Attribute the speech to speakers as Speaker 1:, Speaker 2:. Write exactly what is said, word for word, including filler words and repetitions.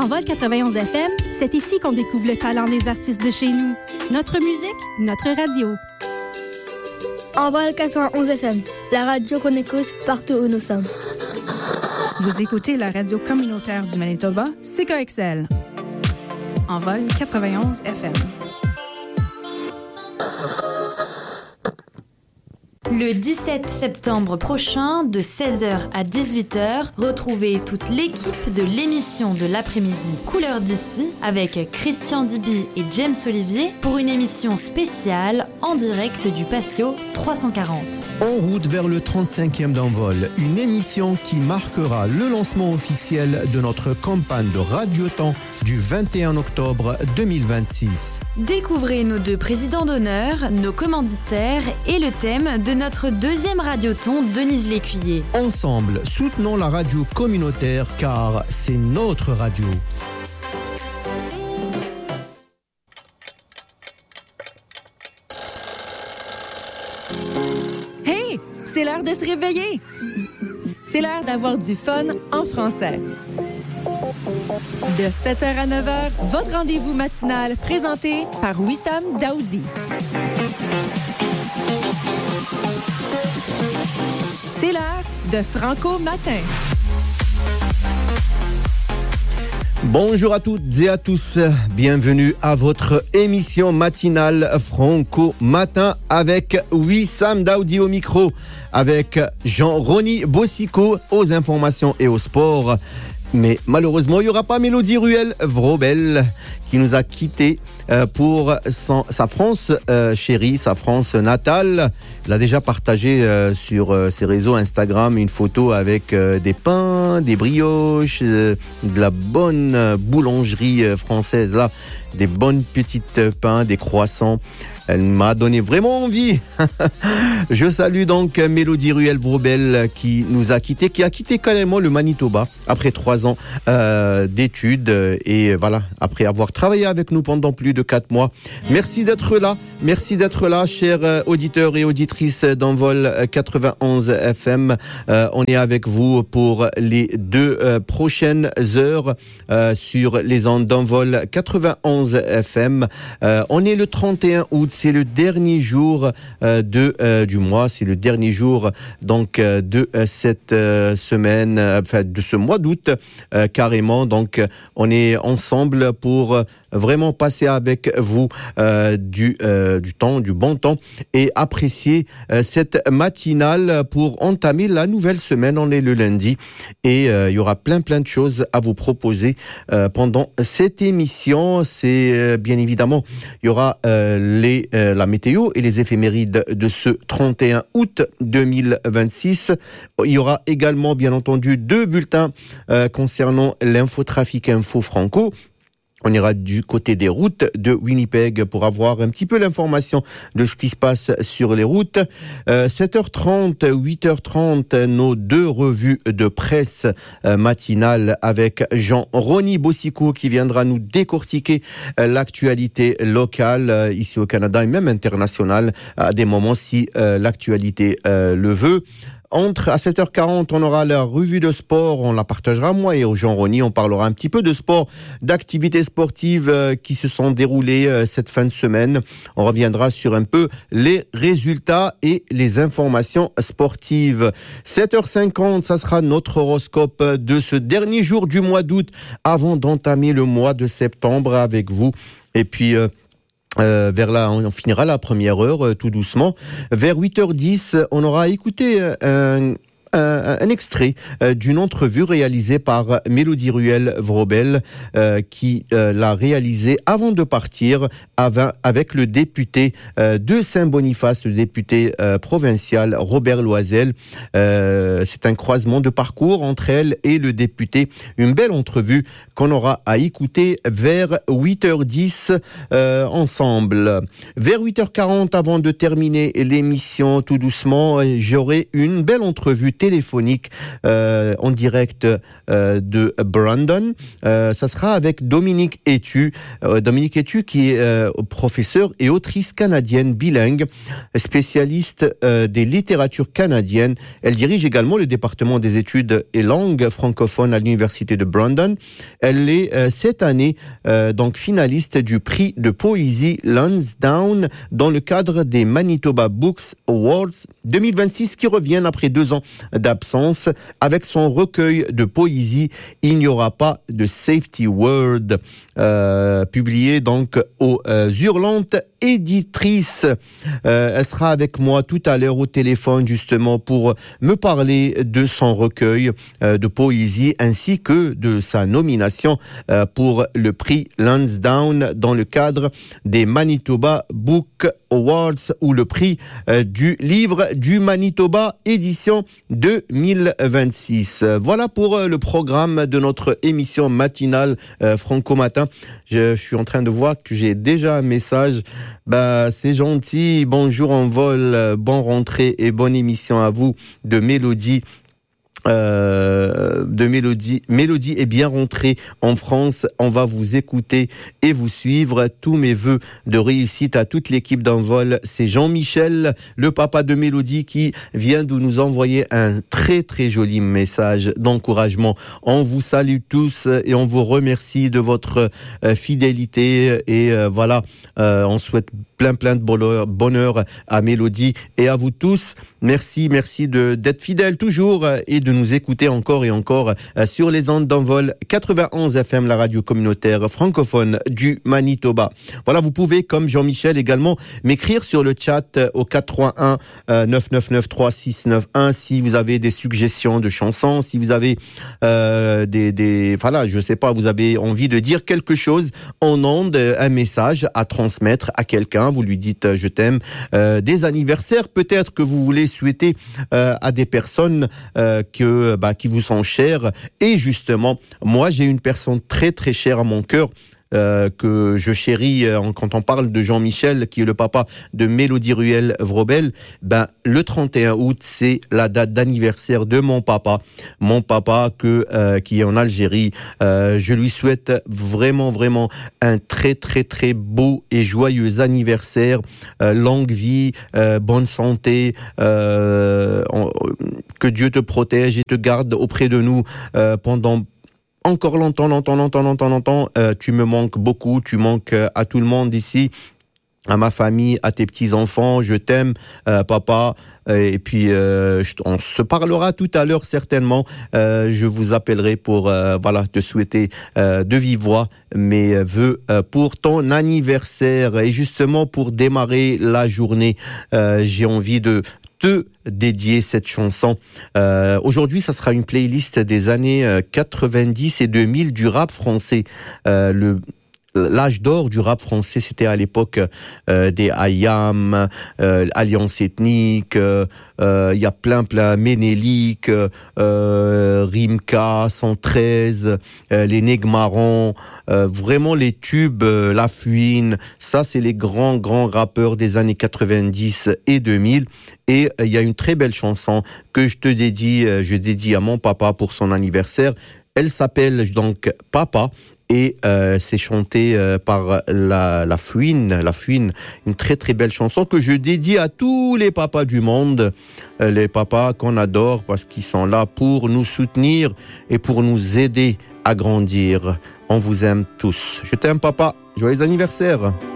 Speaker 1: En Vol quatre-vingt-onze F M, c'est ici qu'on découvre le talent des artistes de chez nous. Notre musique, notre radio.
Speaker 2: Envol quatre-vingt-onze F M, la radio qu'on écoute partout où nous sommes.
Speaker 1: Vous écoutez la radio communautaire du Manitoba, C K X L. Envol quatre-vingt-onze F M.
Speaker 3: Le dix-sept septembre prochain, de seize heures à dix-huit heures, retrouvez toute l'équipe de l'émission de l'après-midi Couleurs d'ici avec Christian Diby et James Olivier pour une émission spéciale en direct du Patio trois cent quarante.
Speaker 4: En route vers le trente-cinquième d'Envol, une émission qui marquera le lancement officiel de notre campagne de Radioton du vingt et un octobre deux mille vingt-six.
Speaker 3: Découvrez nos deux présidents d'honneur, nos commanditaires et le thème de notre deuxième radioton, Denise Lécuyer.
Speaker 4: Ensemble, soutenons la radio communautaire car c'est notre radio.
Speaker 5: Hey, c'est l'heure de se réveiller. C'est l'heure d'avoir du fun en français. De sept heures à neuf heures, votre rendez-vous matinal présenté par Wissam Daoudi. C'est l'heure de Franco Matin.
Speaker 4: Bonjour à toutes et à tous, bienvenue à votre émission matinale Franco Matin avec Wissam Daoudi au micro, avec Jean-Rony Bossico aux informations et au sport. Mais malheureusement, il n'y aura pas Mélodie Ruel-Vrobel qui nous a quittés euh, pour son, sa France euh, chérie, sa France natale. Il a déjà partagé euh, sur euh, ses réseaux Instagram une photo avec euh, des pains, des brioches, euh, de la bonne euh, boulangerie euh, française, là, des bonnes petites euh, pains, des croissants. Elle m'a donné vraiment envie. Je salue donc Mélodie Ruel-Vrobel qui nous a quittés, qui a quitté carrément le Manitoba après trois ans euh, d'études et voilà, après avoir travaillé avec nous pendant plus de quatre mois. Merci d'être là, merci d'être là, chers auditeurs et auditrices d'Envol quatre-vingt-onze F M. Euh, on est avec vous pour les deux euh, prochaines heures euh, sur les ondes d'Envol quatre-vingt-onze F M. Euh, on est le trente et un août. C'est le dernier jour euh, de euh, du mois, c'est le dernier jour donc euh, de euh, cette euh, semaine, euh, enfin de ce mois d'août euh, carrément. Donc on est ensemble pour euh, vraiment passer avec vous euh, du euh, du temps, du bon temps et apprécier euh, cette matinale pour entamer la nouvelle semaine. On est le lundi et euh, il y aura plein plein de choses à vous proposer euh, pendant cette émission. C'est euh, bien évidemment il y aura euh, les euh, la météo et les éphémérides de ce trente et un août deux mille vingt-six. Il y aura également bien entendu deux bulletins euh, concernant l'infotrafic Info Franco. On ira du côté des routes de Winnipeg pour avoir un petit peu l'information de ce qui se passe sur les routes. Euh, sept heures trente, huit heures trente, nos deux revues de presse euh, matinales avec Jean-Rony Bossico qui viendra nous décortiquer euh, l'actualité locale euh, ici au Canada et même internationale à des moments si euh, l'actualité euh, le veut. Entre à sept heures quarante, on aura la revue de sport, on la partagera moi et au Jean-Rony, on parlera un petit peu de sport, d'activités sportives euh, qui se sont déroulées euh, cette fin de semaine. On reviendra sur un peu les résultats et les informations sportives. sept heures cinquante, ça sera notre horoscope de ce dernier jour du mois d'août avant d'entamer le mois de septembre avec vous. Et puis euh, Euh, vers là, on finira la première heure euh, tout doucement. Vers huit heures dix, on aura écouté euh, un Un, un extrait euh, d'une entrevue réalisée par Mélodie Ruel-Vrobel euh, qui euh, l'a réalisée avant de partir avec, avec le député euh, de Saint-Boniface, le député euh, provincial Robert Loisel. Euh, c'est un croisement de parcours entre elle et le député. Une belle entrevue qu'on aura à écouter vers huit heures dix euh, ensemble. Vers huit heures quarante, avant de terminer l'émission tout doucement, j'aurai une belle entrevue téléphonique euh, en direct euh, de Brandon. Euh, ça sera avec Dominique Etu. Euh, Dominique Etu qui est euh, professeur et autrice canadienne bilingue, spécialiste euh, des littératures canadiennes. Elle dirige également le département des études et langues francophones à l'université de Brandon. Elle est euh, cette année euh, donc finaliste du prix de poésie Lansdowne dans le cadre des Manitoba Books Awards deux mille vingt-six qui reviennent après deux ans d'absence avec son recueil de poésie Il n'y aura pas de safety word, euh, publié donc aux euh, Hurlantes éditrices. Euh, elle sera avec moi tout à l'heure au téléphone justement pour me parler de son recueil euh, de poésie ainsi que de sa nomination euh, pour le prix Lansdowne dans le cadre des Manitoba Book Awards ou le prix euh, du livre du Manitoba édition deux mille vingt-six. Voilà pour euh, le programme de notre émission matinale euh, Franco Matin. Je, je suis en train de voir que j'ai déjà un message. Bah, c'est gentil. Bonjour en vol, bonne rentrée et bonne émission à vous de Mélodie. Euh, de Mélodie. Mélodie est bien rentrée en France. On va vous écouter et vous suivre. Tous mes vœux de réussite à toute l'équipe d'Envol. C'est Jean-Michel, le papa de Mélodie, qui vient de nous envoyer un très très joli message d'encouragement. On vous salue tous et on vous remercie de votre euh, fidélité et euh, voilà, euh, on souhaite plein plein de bonheur, bonheur à Mélodie et à vous tous. Merci, merci de d'être fidèles toujours et de nous écouter encore et encore sur les ondes d'Envol quatre-vingt-onze F M, la radio communautaire francophone du Manitoba. Voilà, vous pouvez, comme Jean-Michel également, m'écrire sur le chat au quatre trois un neuf neuf neuf trois six neuf un si vous avez des suggestions de chansons, si vous avez euh, des, des, voilà, je sais pas, vous avez envie de dire quelque chose en ondes, un message à transmettre à quelqu'un, vous lui dites je t'aime, euh, des anniversaires peut-être que vous voulez souhaiter euh, à des personnes euh, que bah, qui vous sont chères. Et justement, moi j'ai une personne très très chère à mon cœur. Euh, que je chéris euh, quand on parle de Jean-Michel qui est le papa de Mélodie Ruel Vrobel. Ben le trente et un août c'est la date d'anniversaire de mon papa, mon papa que euh, qui est en Algérie. Euh, je lui souhaite vraiment vraiment un très très très beau et joyeux anniversaire, euh, longue vie, euh, bonne santé, euh, on, que Dieu te protège et te garde auprès de nous euh, pendant encore longtemps, longtemps, longtemps, longtemps, longtemps. Euh, tu me manques beaucoup, tu manques euh, à tout le monde ici, à ma famille, à tes petits-enfants. Je t'aime, euh, papa. Euh, et puis, euh, je, on se parlera tout à l'heure certainement. Euh, je vous appellerai pour euh, voilà te souhaiter euh, de vive voix mes vœux euh, pour ton anniversaire. Et justement, pour démarrer la journée, euh, j'ai envie de te dédier cette chanson. Euh, aujourd'hui, ça sera une playlist des années quatre-vingt-dix et deux mille du rap français. Euh, le L'âge d'or du rap français, c'était à l'époque euh, des I A M, euh, Alliance Ethnique, il euh, euh, y a plein plein, Ménélique, euh, Rimka, cent treize, euh, les Negmarons, euh, vraiment les tubes, euh, La Fouine, ça c'est les grands grands rappeurs des années quatre-vingt-dix et deux mille. Et il euh, y a une très belle chanson que je te dédie, euh, je dédie à mon papa pour son anniversaire. Elle s'appelle donc Papa. Et euh, c'est chanté euh, par la, la Fouine, la Fouine, une très très belle chanson que je dédie à tous les papas du monde, euh, les papas qu'on adore parce qu'ils sont là pour nous soutenir et pour nous aider à grandir. On vous aime tous. Je t'aime papa, joyeux anniversaire.